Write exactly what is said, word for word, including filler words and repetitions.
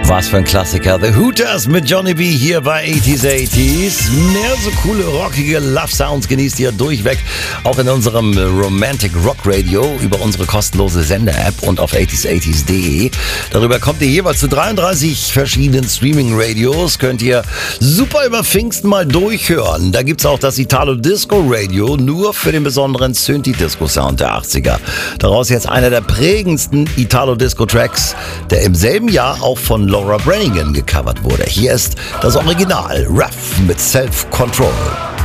Was für ein Klassiker. The Hooters mit Johnny B hier bei achtziger achtziger. Mehr so coole, rockige Love-Sounds genießt ihr durchweg. Auch in unserem Romantic Rock Radio über unsere kostenlose Sender-App und auf achtziger achtziger punkt de. Darüber kommt ihr jeweils zu dreiunddreißig verschiedenen Streaming-Radios. Könnt ihr super über Pfingsten mal durchhören. Da gibt's auch das Italo Disco Radio, nur für den besonderen Synthi-Disco-Sound der achtziger. Daraus jetzt einer der prägendsten Italo-Disco-Tracks, der im selben Jahr auch von Laura Branigan gecovert wurde. Hier ist das Original, Ruff mit Self-Control.